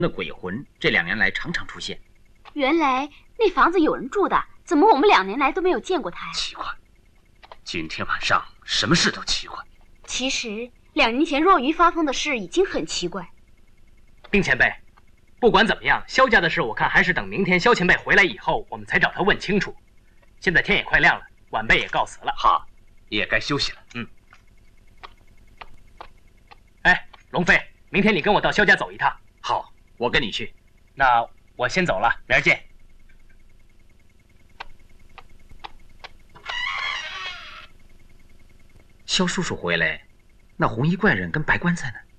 那鬼魂这2年来常常出现。 原来那房子有人住的，怎么我们2年来都没有见过他呀？ 奇怪，今天晚上什么事都奇怪。 其实2年前若愚发疯的事已经很奇怪。 丁前辈，不管怎么样，萧家的事我看还是等明天萧前辈回来以后，我们才找他问清楚。现在天也快亮了，晚辈也告辞了。 好，也该休息了。 哎，龙飞，明天你跟我到萧家走一趟。 好，我跟你去。 那我先走了，明儿见。 萧叔叔回来，那红衣怪人跟白棺材呢？